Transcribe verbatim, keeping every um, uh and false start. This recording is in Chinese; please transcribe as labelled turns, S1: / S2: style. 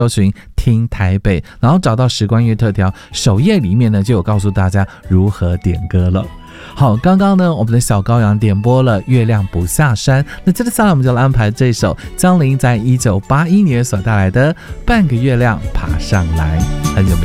S1: 搜寻听台北，然后找到时光音乐特调，首页里面呢就有告诉大家如何点歌了。好，刚刚呢我们的小羔羊点播了月亮不下山，那接着下来我们就来安排这首江林在一九八一年所带来的半个月亮爬上来，很有名。